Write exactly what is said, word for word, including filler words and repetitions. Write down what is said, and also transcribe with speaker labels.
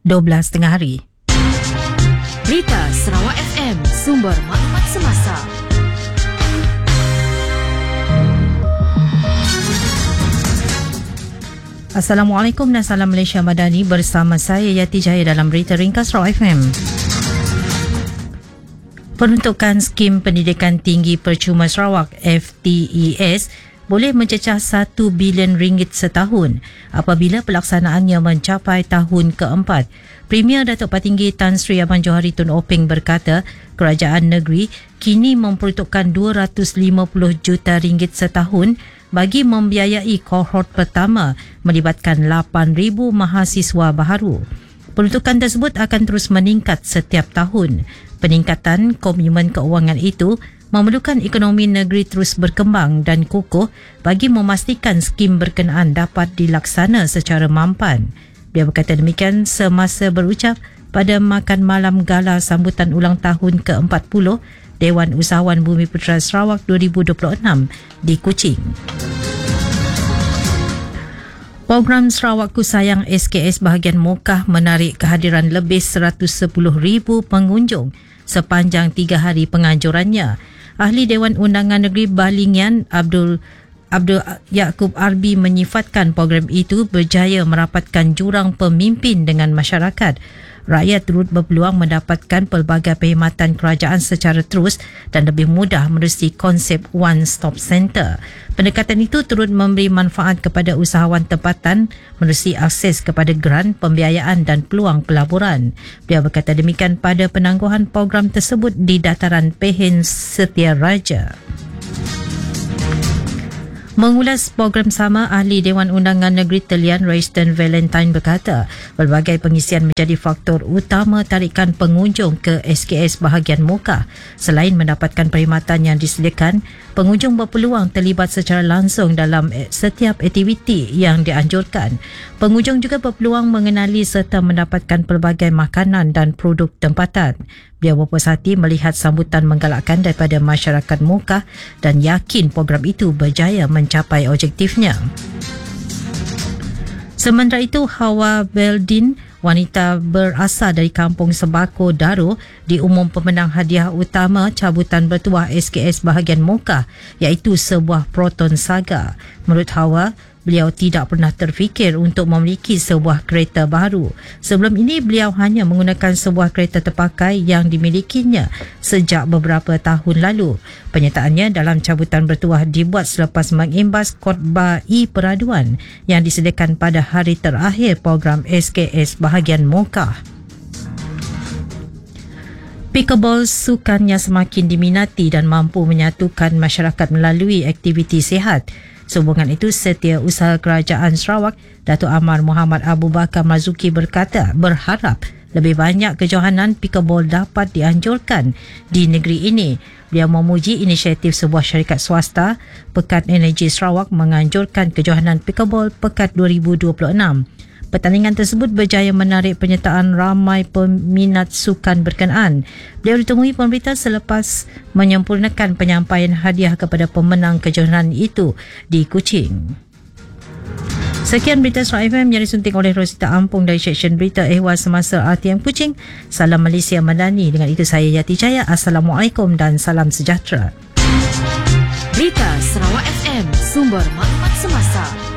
Speaker 1: dua belas tengah hari.
Speaker 2: Berita Sarawak F M, sumber maklumat semasa.
Speaker 1: Assalamualaikum dan salam Malaysia Madani, bersama saya Yati Jaya dalam Berita Ringkas Sarawak F M. Peruntukan Skim Pendidikan Tinggi Percuma Sarawak F T E S boleh mencecah satu bilion ringgit setahun apabila pelaksanaannya mencapai tahun keempat. Premier Datuk Patinggi Tan Sri Abang Johari Tun Openg berkata, kerajaan negeri kini memperuntukkan dua ratus lima puluh juta ringgit setahun bagi membiayai kohort pertama melibatkan lapan ribu mahasiswa baharu. Peruntukan tersebut akan terus meningkat setiap tahun. Peningkatan komitmen keuangan itu memerlukan ekonomi negeri terus berkembang dan kukuh bagi memastikan skim berkenaan dapat dilaksana secara mampan. Dia berkata demikian semasa berucap pada makan malam gala sambutan ulang tahun ke empat puluh Dewan Usahawan Bumiputera Sarawak dua ribu dua puluh enam di Kuching. Program Sarawakku Sayang S K S bahagian Mokah menarik kehadiran lebih seratus sepuluh ribu pengunjung sepanjang tiga hari penganjurannya. Ahli Dewan Undangan Negeri Balingian Abdul Abdul Yaakob Arbi menyifatkan program itu berjaya merapatkan jurang pemimpin dengan masyarakat. Rakyat turut berpeluang mendapatkan pelbagai perkhidmatan kerajaan secara terus dan lebih mudah menerusi konsep One Stop Center. Pendekatan itu turut memberi manfaat kepada usahawan tempatan menerusi akses kepada geran, pembiayaan dan peluang pelaburan. Dia berkata demikian pada penangguhan program tersebut di dataran Pehen Setiaraja. Mengulas program sama, Ahli Dewan Undangan Negeri Telian Royston Valentine berkata pelbagai pengisian menjadi faktor utama tarikan pengunjung ke S K S bahagian Mokah. Selain mendapatkan perkhidmatan yang disediakan, pengunjung berpeluang terlibat secara langsung dalam setiap aktiviti yang dianjurkan. Pengunjung juga berpeluang mengenali serta mendapatkan pelbagai makanan dan produk tempatan. Beliau berpuas hati melihat sambutan menggalakkan daripada masyarakat Mokah dan yakin program itu berjaya mencapai objektifnya. Sementara itu, Hawa Beldin, wanita berasal dari kampung Sembako Daro, diumum pemenang hadiah utama cabutan bertuah S K S bahagian Mokah, iaitu sebuah Proton Saga. Menurut Hawa, beliau tidak pernah terfikir untuk memiliki sebuah kereta baru. Sebelum ini, beliau hanya menggunakan sebuah kereta terpakai yang dimilikinya sejak beberapa tahun lalu. Penyertaannya dalam cabutan bertuah dibuat selepas mengimbas khutbah e-peraduan yang disediakan pada hari terakhir program S K S bahagian Mokah. Pickleball sukan yang semakin diminati dan mampu menyatukan masyarakat melalui aktiviti sihat. Sehubungan itu, Setiausaha Kerajaan Sarawak, Datuk Amar Muhammad Abu Bakar Marzuki berkata berharap lebih banyak kejohanan pickleball dapat dianjurkan di negeri ini. Beliau memuji inisiatif sebuah syarikat swasta, Pekat Energi Sarawak, menganjurkan kejohanan pickleball Pekat dua ribu dua puluh enam. Pertandingan tersebut berjaya menarik penyertaan ramai peminat sukan berkenaan. Beliau ditemui pemberita selepas menyempurnakan penyampaian hadiah kepada pemenang kejohanan itu di Kuching. Sekian berita Sarawak F M yang disunting oleh Rosita Ampung dari Seksyen Berita Ehwal Semasa R T M Kuching. Salam Malaysia Madani. Dengan itu saya Yati Jaya. Assalamualaikum dan salam sejahtera.
Speaker 2: Berita Sarawak F M, sumber maklumat semasa.